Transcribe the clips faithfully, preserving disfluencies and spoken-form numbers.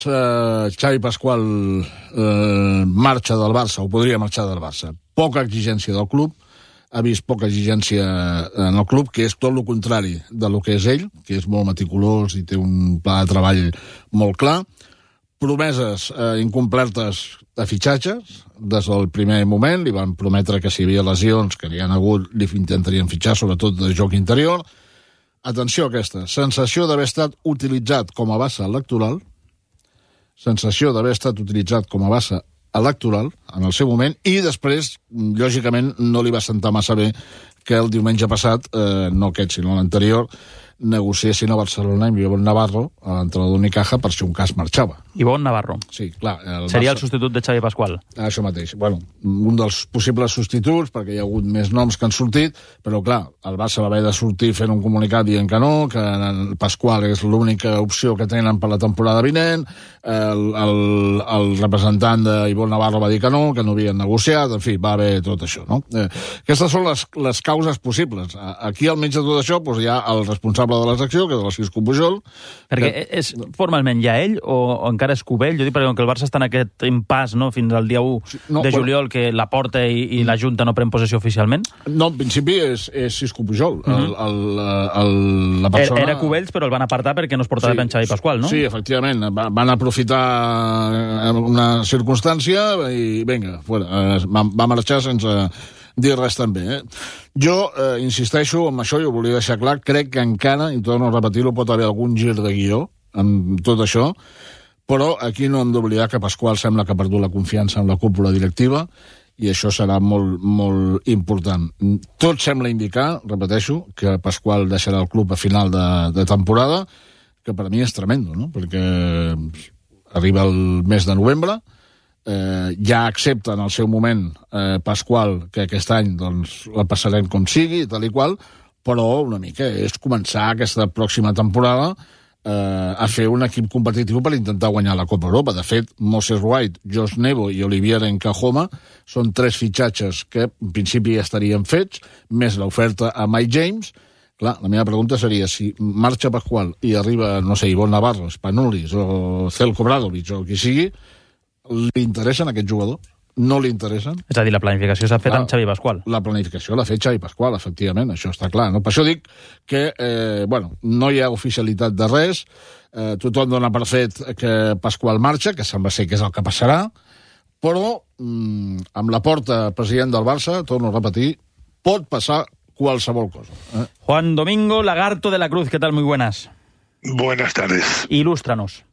Uh, Xavi Pasqual uh, marxa del Barça, o podria marxar del Barça. Poca exigència del club, ha vist poca exigència en el club, que és tot el contrari de lo que és ell, que és molt meticulós i té un pla de treball molt clar. Promeses uh, incomplertes de fitxatges des del primer moment, li van prometre que si hi havia lesions que n'hi ha hagut, li intentarien fitxar, sobretot de joc interior. Atenció a aquesta, sensació d'haver estat utilitzat com a base electoral, sensació d'haver estat utilitzat com a base electoral en el seu moment, i després, lògicament, no li va sentar massa bé que el diumenge passat, eh, no aquest sinó l'anterior, negociessin a Barcelona amb Ivonne Navarro, a l'entrenador d'Unicaja, per si un cas marxava. Ivonne Navarro. Sí, clar. El Seria Barça... el substitut de Xavi Pasqual. Això mateix. Bueno, un dels possibles substituts, perquè hi ha hagut més noms que han sortit, però clar, el Barça va haver de sortir fent un comunicat dient que no, que el Pasqual és l'única opció que tenen per la temporada vinent, el, el, el representant d'Ivonne Navarro va dir que no, que no havien negociat, en fi, va haver tot això, no? Eh, aquestes són les, les causes possibles. Aquí, al mig de tot això, doncs, hi ha el responsable de la secció, que és el Cisco Pujol. Perquè que... és formalment ja ell o, o encara és Cubell? Jo dic perquè el Barça està en aquest impàs, no?, fins al dia u no, de juliol, bueno, que la Porta i, i la Junta no pren possessió oficialment? No, en principi és, és Cisco Pujol. Mm -hmm. el, el, el, la persona... Era Cubells, però el van apartar perquè no es portava sí, ben Xavi Pasqual, no? Sí, efectivament. Van aprofitar una circumstància i, vinga, fora. Va, va marxar sense dir res també. Eh? Jo eh, insisteixo en això, i ho volia deixar clar, crec que encara, i torno a repetir-ho, pot haver algun gir de guió en tot això, però aquí no hem d'oblidar que Pasqual sembla que ha perdut la confiança en la cúpula directiva, i això serà molt, molt important. Tot sembla indicar, repeteixo, que Pasqual deixarà el club a final de, de temporada, que per a mi és tremendo, no? Perquè arriba el mes de novembre, Eh, ja accepta en el seu moment eh, Pasqual que aquest any doncs, la passarem com sigui, tal i qual, però una mica és començar aquesta pròxima temporada eh, a fer un equip competitiu per intentar guanyar la Copa Europa. De fet, Moses White, Josh Nebo i Olivier Nkahoma són tres fitxatges que en principi ja estarien fets, més l'oferta a Mike James. Clar, la meva pregunta seria si marxa Pasqual i arriba, no sé, Ivonne Navarro, Spanulis o Zelko Bradovic o qui sigui, li interessen aquests jugadors? No li interessen? És a dir, la planificació s'ha fet amb Xavi Pasqual. La planificació l'ha fet Xavi Pasqual, efectivament, això està clar. No? Per això dic que, eh, bueno, no hi ha oficialitat de res, eh, tothom dona per fet que Pasqual marxa, que sembla ser que és el que passarà, però mm, amb la Porta president del Barça, torno a repetir, pot passar qualsevol cosa. Eh? Juan Domingo Lagarto de la Cruz, ¿qué tal? Muy buenas. Buenas tardes. Il·lústranos.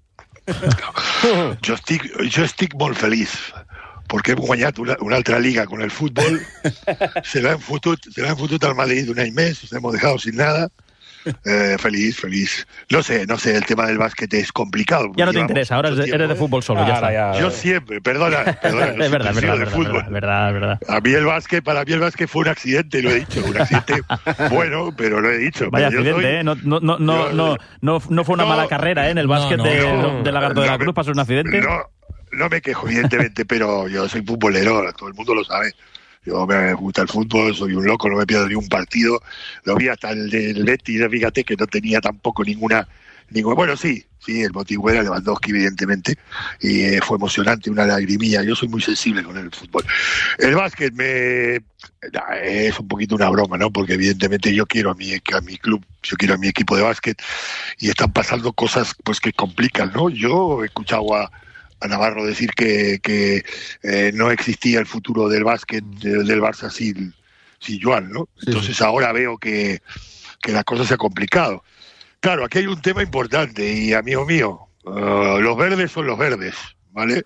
Jo estic, jo estic molt feliç perquè hem guanyat una, una altra liga con el fútbol. Se l'han fotut, se l'han fotut al Madrid un any més, nos hemos dejado sin nada. Eh, feliz, feliz. No sé, no sé, el tema del básquet es complicado. Ya no te interesa, ahora eres de, eres de fútbol solo, ya está. Ya, yo siempre, perdona, perdona. Es verdad, es verdad, verdad, verdad, verdad. A mí el básquet, para mí el básquet fue un accidente, lo he dicho, un accidente bueno, pero lo he dicho. Vaya accidente, soy... ¿eh? No, no, no, no, no, no, no fue una no, mala carrera, ¿eh? En el básquet no, no, de, no, de Lagarto de la Cruz pasó un accidente. No, no me quejo, evidentemente, pero yo soy futbolero, todo el mundo lo sabe. Yo me gusta el fútbol, soy un loco, no me pierdo ni un partido. Lo vi hasta el del Betis, fíjate que no tenía tampoco ninguna... ninguna bueno, sí, sí, el motivo era Lewandowski, evidentemente, y eh, fue emocionante, una lagrimilla. Yo soy muy sensible con el fútbol. El básquet me... Nah, es un poquito una broma, ¿no? Porque evidentemente yo quiero a mi, a mi club, yo quiero a mi equipo de básquet, y están pasando cosas pues que complican, ¿no? Yo he escuchado a... a Navarro decir que, que eh, no existía el futuro del básquet de, del Barça sin, sin Joan, ¿no? Sí. Entonces ahora veo que, que la cosa se ha complicado. Claro, aquí hay un tema importante y, amigo mío, uh, los verdes son los verdes, ¿vale?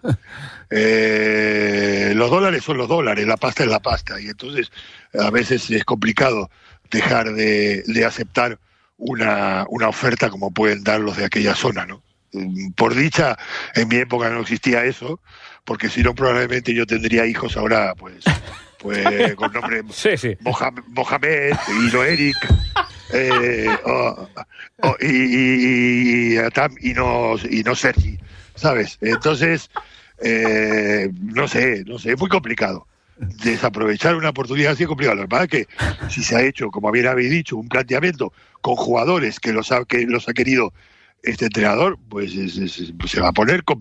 eh, los dólares son los dólares, la pasta es la pasta, y entonces a veces es complicado dejar de, de aceptar una, una oferta como pueden dar los de aquella zona, ¿no? Por dicha, en mi época no existía eso, porque si no probablemente yo tendría hijos ahora, pues, pues con nombre sí, sí. Mohamed, Mohamed y no Eric, eh, oh, oh, y, y, y, y, no, y no Sergi, ¿sabes? Entonces, eh, no sé, no sé, es muy complicado. Desaprovechar una oportunidad así es complicado. Lo que pasa es que si se ha hecho, como bien habéis dicho, un planteamiento con jugadores que los ha, que los ha querido este entrenador pues es, es, se va a poner